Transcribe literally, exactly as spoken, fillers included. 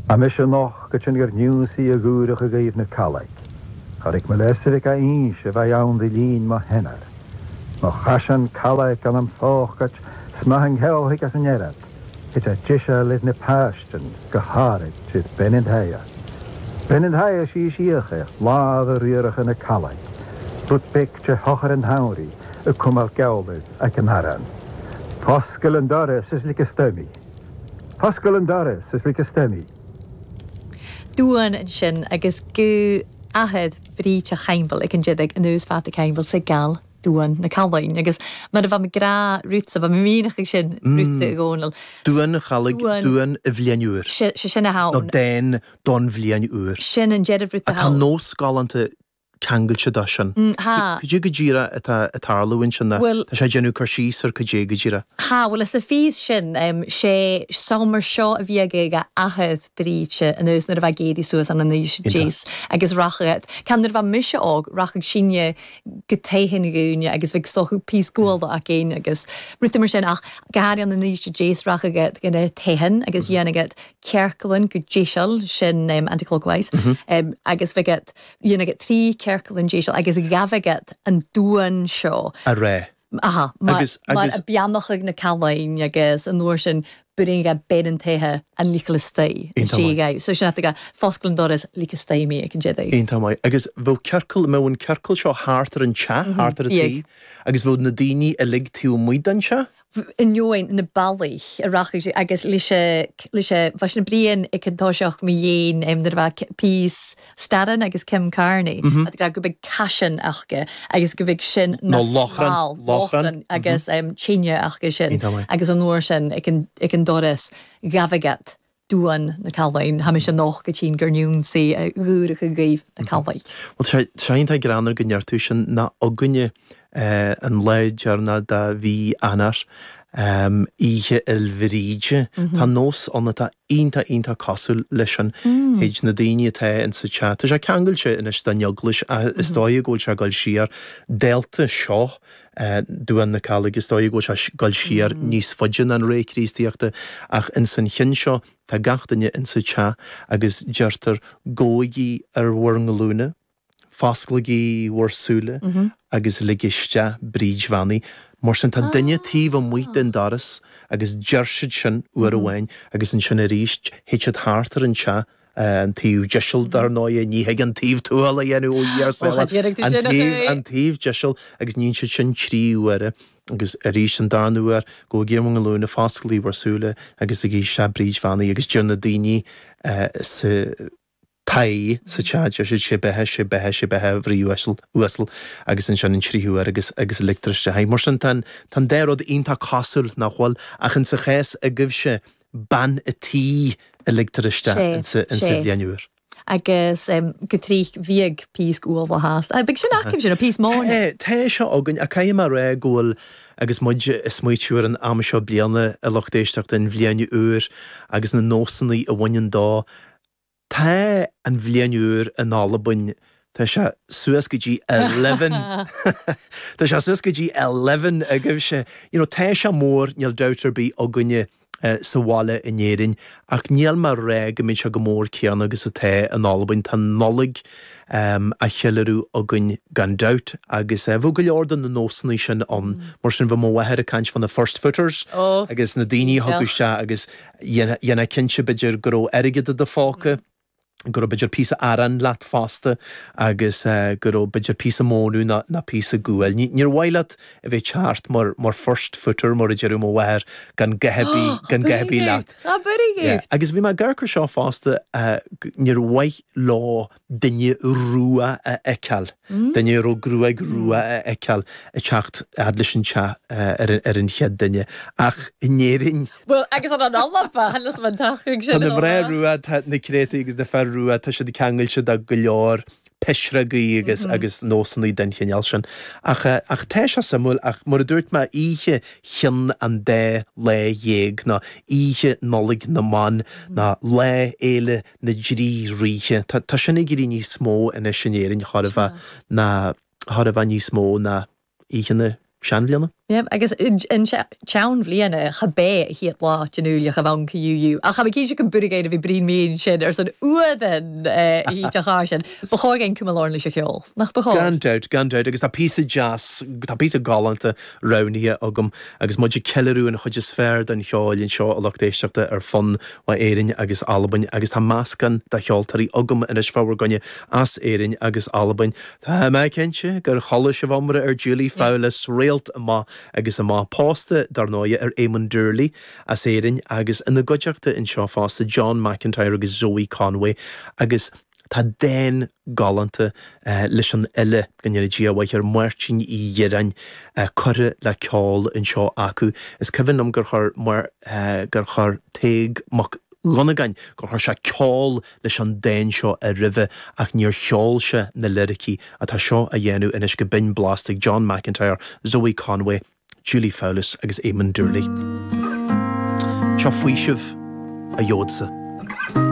A mis noch go sin gur nniusaí a gúireach a gaomh na calaig. Charig me leisiric a ís a bheith ann dí lín má henar. Má chasan calaig an am fóchgat smahang heolhic as an erad. It's a tisha lit na pastan go hárig sydd benint haia. Benint haia sí síocha láð a riorach yn y calaig. Rwyd bec te hochar yn hawri y cwmal gawlydd ac yn haran. Posgol yn doris ys lyg ystemi. Posgol yn doris ys lyg ystemi. Dŵan yn sin agus gw ahed bryd a chaimbal ac yn jedig yn ywys fat y chaimbal sy'n gael dŵan na calain agus mar fam gra rútsa fam mínach sin rútsa gonal dúan chalig dúan a bhlianúr se sin a haun no den don bhlianúr sin an jediv rúta haun a tá nós galanta Kangle Chadashan. Ha. Could you gajira at a at Harlow in Shana? Well, a Shajanu Karshis or could you gajira? Ha, well, it's a fees shin, um, she summer shot of Yaga Aheth Breach and there's not a gadi suas and the Jace. I guess Rachet. Can there have a misha og Rachig Shinya Gatahin Gunya? I guess Vic Stock Peace School that again, I guess Rutimer Shin Ach Garian and the Jace Rachaget gonna Tehin. I guess Yana get Kerkelin, good Jishal, Shin um, anti-clockwise. Um, I guess we get Yana get three Kerkel and Jishal. I guess Gaviget and Duan Shaw. A re. Aha, maar a bianachig na calain, I guess, and noor sin buring a beden tehe and likele stay. So sin at ga foskeln doris like stay me, I can jedi. Ein tamai. I guess vo Kerkel, me won Kerkel shaw harter and cha, harter a tea. I guess vo Nadini a lig tiu muidan cha. In join in the bally, a rachig, I guess lisha lisha vashin brian ik can toshach me yin em der va peace staden, I guess Kim Carney. I think I go big cashin achge. I guess go big shin no lochran lochran. I guess um chinya achge shin. I guess on norshin ik can ik can doris gavigat duan na calvain hamish noch gachin gurnun see a rurig gave na calvai. Well try trying to grander gunjartushin na ogunye Uh, an leidjarna da vi anar um, ihe elverige ta nos anna ta inta inta kasul leshan hej nadini ta en sa chat ja kangelche in is dan joglish a stoye golcha galshir delta shaw uh, duan na kalig stoye golcha galshir nis fudgen an re kristiachta ach in san hinshaw ta gachtene in sa cha agus jarter goigi er warngelune Fasklagi warsule mm-hmm. agus ligishja bridge vani morsan ta dinne tív am muit in daris agus jershid shin uar awain agus in shin rish hitched harter in cha and tív jeshel dar noye ni hegan tív tuala yenu o yersel and tív and tív jeshel agus nin shin chri uare agus rish and dar nuar go gemung alone faskli warsule agus igi sha bridge vani agus jerna dini se Tai sa charge should she behe she behe she behe every whistle whistle agus in shan in chrihu agus agus electric hai morsan tan tan derod inta castle na hol ach in sa ches a givshe ban a tea electric in sa in sa lianur agus um getrich vieg peace goal the hast I big shin akim shin a peace more eh te sha ogun a kaima re goal agus mudge is muituur an amasho bliane a lochdeistach in lianur agus na nosni a wonyan da Ta an bhlianúr an álabun tá se suascaidí eleven tá se suascaidí eleven a gibh se you know tá se mór níl doutar bí a gunne sa bháile in éirin ach níl mar ré go mbeidh se go mór céan agus a tá an álabun tá nolig um, a cheilirú a gunn gan dout agus e bhú go leordan na nósanna sin an mar sin bh mó wahead a cant fan na first footers oh. agus na daoine thugus se agus dhéana cinse beidir go airigid de fáca Goro bidger písa aran lat fasta agus uh, goro bidger písa mónú na, na písa gúil. Níor wailat a bheith chart mar, mar first footer mar a jeru mo weir gan gehebi gan gehebi lat. Ah, very good. Yeah. Agus bhí ma garcar seo fasta uh, níor waith lá dinne rúa a ecal. Mm. Dinne ro grúa grúa a ecal a chacht adlisin cha uh, er, er in chiad dinne. Ach, inérin... Well, agus an an alapa, hannes man tachig sin. Tan na bre rúa ta na créti agus de fer rúa ta se di cangil se da gulor peshragaí agus mm-hmm. agus nósannaí den chéneal sin. Ach, ach te se samúl ach mar a dúirt ma ihe chin an dé le dhéag na ihe nolig na man mm-hmm. na le éile na drí ríche. Ta, ta sinna gurí ní smó in a sinnéirin chorfa na chorfa ní smó na ihe na Shanliana? Yep, agus in tean bbliana chabé hiad lá genúlia a bhain ciú. A cha cí se go burigéid a bhí brín míon sin ar san uadan í teá sin. Bachá gin cumláirla se cheol. Nach bachá. Gandeid, gandeid, agus tá písa jazz, tá písa galanta rauníthe agam, agus muidir ceilú an chuid is fearr den cheáilíonn seo a lechtéisteachta ar fun wa éirin agus Albain, agus tá máscan de cheoltarí agam inis fáhar gonne as éirin agus Albain. Tá me cinnte gur chola se bhamra ar Julie Fowlis réalt má agus a má pásta darnáide ar Éamon Durley as éirin agus ina goideachta in seo fásta John McIntyre agus Zoe Conway agus tá déin galanta uh, leis an eile gannne díabhaith ar muirtin í dhéirein uh, curre le ceáil in seo acu. Is cyfan am gur chur mar uh, gur chur téig mach Lonagain go chu se ceáil leis an déin seo a ribh ach níor cheáil se na lyricí a tá seo a dhéanú inis go bin blastig John McIntyre, Zoe Conway, Julie Fowlis agus Éamon Durley. Seo faoisimh a jódsa.